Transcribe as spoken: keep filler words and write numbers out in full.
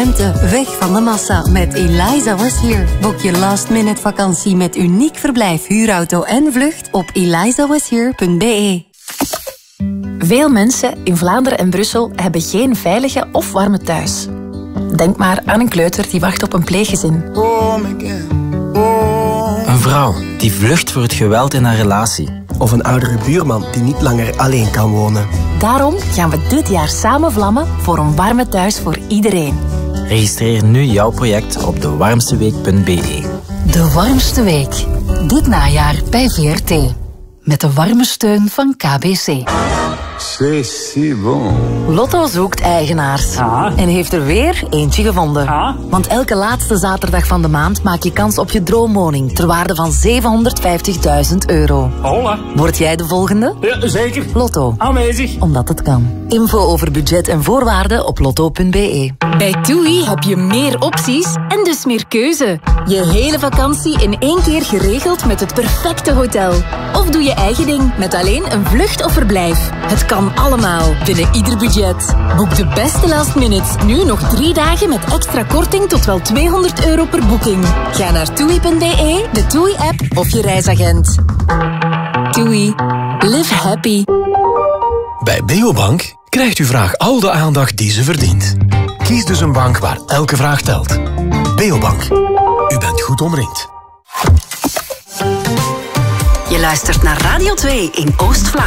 ruimte, weg van de massa met Eliza Was Here. Boek je last minute vakantie met uniek verblijf, huurauto en vlucht op eliza was here punt b e. Veel mensen in Vlaanderen en Brussel hebben geen veilige of warme thuis. Denk maar aan een kleuter die wacht op een pleeggezin. Een vrouw die vlucht voor het geweld in haar relatie. Of een oudere buurman die niet langer alleen kan wonen. Daarom gaan we dit jaar samen vlammen voor een warme thuis voor iedereen. Registreer nu jouw project op de warmste week punt b e. De warmste week. Dit najaar bij V R T. Met de warme steun van K B C. C'est si bon. Lotto zoekt eigenaars. Ah. En heeft er weer eentje gevonden. Ah. Want elke laatste zaterdag van de maand maak je kans op je droomwoning ter waarde van zevenhonderdvijftigduizend euro. Hola. Word jij de volgende? Ja, zeker. Lotto. Aanwezig. Omdat het kan. Info over budget en voorwaarden op lotto punt b e. Bij TUI heb je meer opties en dus meer keuze. Je hele vakantie in één keer geregeld met het perfecte hotel. Of doe je eigen ding met alleen een vlucht of verblijf. Het kan allemaal binnen ieder budget. Boek de beste last minutes nu nog drie dagen met extra korting tot wel tweehonderd euro per boeking. Ga naar toei punt b e, de TUI-app of je reisagent. TUI. Live happy. Bij Beobank krijgt uw vraag al de aandacht die ze verdient. Kies dus een bank waar elke vraag telt. Beobank. U bent goed omringd. Je luistert naar Radio twee in Oost-Vlaanderen.